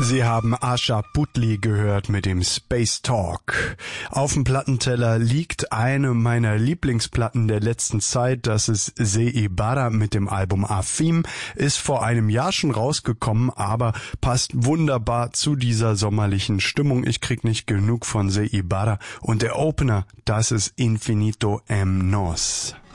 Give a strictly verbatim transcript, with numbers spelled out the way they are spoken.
Sie haben Asha Puthli gehört mit dem Space Talk. Auf dem Plattenteller liegt eine meiner Lieblingsplatten der letzten Zeit. Das ist Se Ibarra mit dem Album Afim. Ist vor einem Jahr schon rausgekommen, aber passt wunderbar zu dieser sommerlichen Stimmung. Ich krieg nicht genug von Se Ibarra. Und der Opener, das ist Infinito M. Nos.